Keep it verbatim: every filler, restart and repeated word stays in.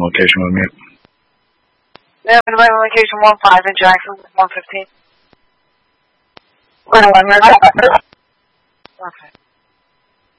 Jackson location with me. Yeah, anybody on location one five in Jackson, one fifteen. Okay.